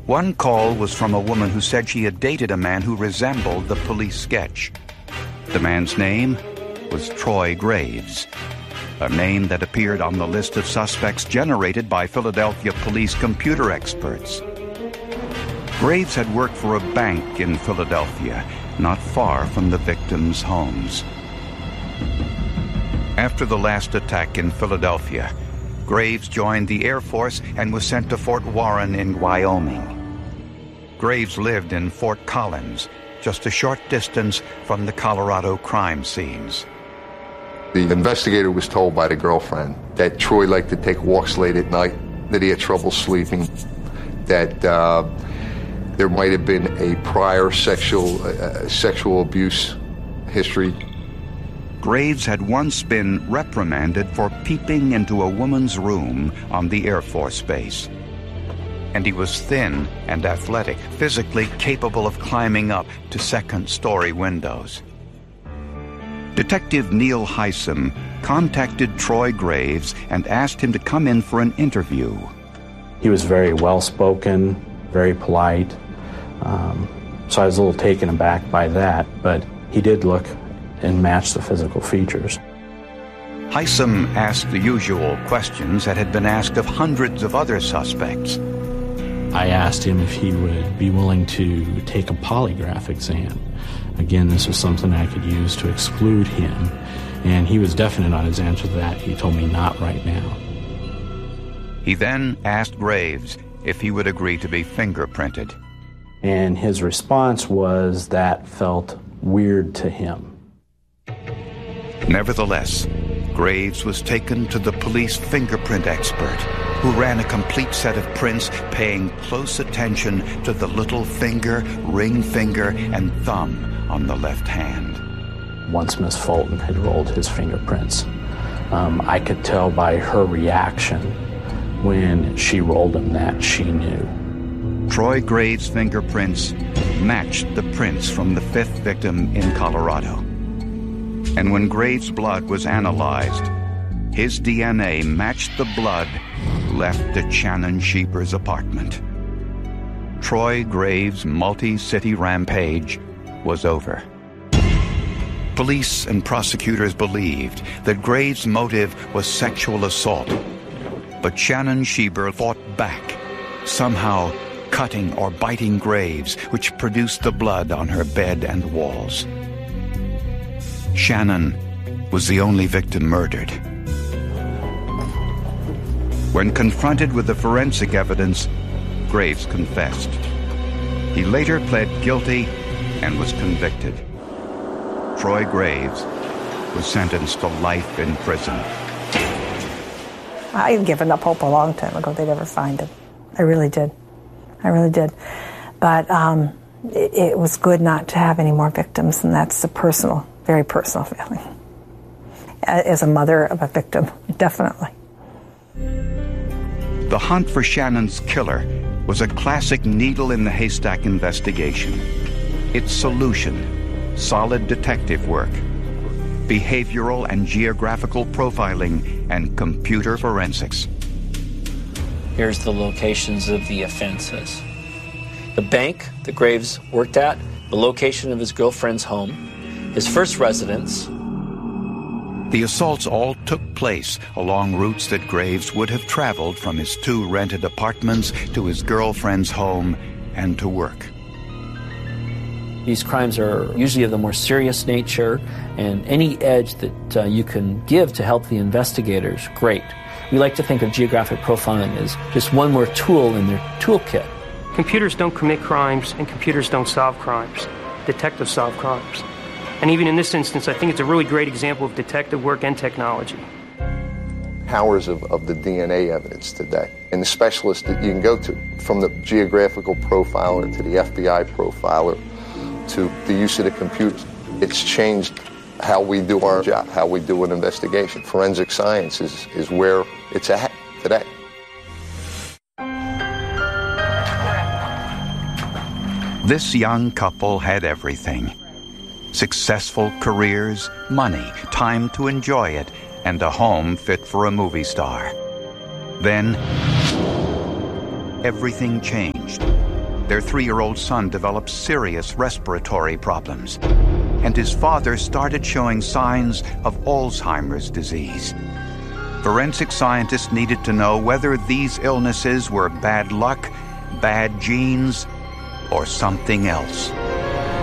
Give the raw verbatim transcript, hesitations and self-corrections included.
One call was from a woman who said she had dated a man who resembled the police sketch. The man's name was Troy Graves, a name that appeared on the list of suspects generated by Philadelphia police computer experts. Graves had worked for a bank in Philadelphia, not far from the victims' homes. After the last attack in Philadelphia, Graves joined the Air Force and was sent to Fort Warren in Wyoming. Graves lived in Fort Collins, just a short distance from the Colorado crime scenes. The investigator was told by the girlfriend that Troy liked to take walks late at night, that he had trouble sleeping, that uh, there might have been a prior sexual, uh, sexual abuse history. Graves had once been reprimanded for peeping into a woman's room on the Air Force Base. And he was thin and athletic, physically capable of climbing up to second-story windows. Detective Neil Hysom contacted Troy Graves and asked him to come in for an interview. He was very well-spoken, very polite, um, so I was a little taken aback by that, but he did look and match the physical features. Hysom asked the usual questions that had been asked of hundreds of other suspects. I asked him if he would be willing to take a polygraph exam. Again, this was something I could use to exclude him, and he was definite on his answer to that. He told me not right now. He then asked Graves if he would agree to be fingerprinted. And his response was that felt weird to him. Nevertheless, Graves was taken to the police fingerprint expert, who ran a complete set of prints paying close attention to the little finger, ring finger, and thumb on the left hand. Once Miss Fulton had rolled his fingerprints, um, I could tell by her reaction when she rolled them that she knew. Troy Graves' fingerprints matched the prints from the fifth victim in Colorado. And when Graves' blood was analyzed, his D N A matched the blood left at Shannon Schieber's apartment. Troy Graves' multi-city rampage was over. Police and prosecutors believed that Graves' motive was sexual assault, but Shannon Schieber fought back, somehow cutting or biting Graves, which produced the blood on her bed and walls. Shannon was the only victim murdered. When confronted with the forensic evidence, Graves confessed. He later pled guilty and was convicted. Troy Graves was sentenced to life in prison. I had given up hope a long time ago they'd ever find him. I really did. I really did. But um, it, it was good not to have any more victims, and that's a personal, very personal feeling. As a mother of a victim, definitely. The hunt for Shannon's killer was a classic needle-in-the-haystack investigation. Its solution, solid detective work, behavioral and geographical profiling, and computer forensics. Here's the locations of the offenses. The bank that Graves worked at, the location of his girlfriend's home, his first residence. The assaults all took place along routes that Graves would have traveled from his two rented apartments to his girlfriend's home and to work. These crimes are usually of the more serious nature, and any edge that uh, you can give to help the investigators, great. We like to think of geographic profiling as just one more tool in their toolkit. Computers don't commit crimes, and computers don't solve crimes. Detectives solve crimes. And even in this instance, I think it's a really great example of detective work and technology. Powers of, of the D N A evidence today, and the specialists that you can go to, from the geographical profiler to the F B I profiler to the use of the computers. It's changed how we do our job, how we do an investigation. Forensic science is, is where it's at today. This young couple had everything. Successful careers, money, time to enjoy it, and a home fit for a movie star. Then, everything changed their three-year-old son developed serious respiratory problems, and his father started showing signs of Alzheimer's disease. Forensic scientists needed to know whether these illnesses were bad luck, bad genes, or something else.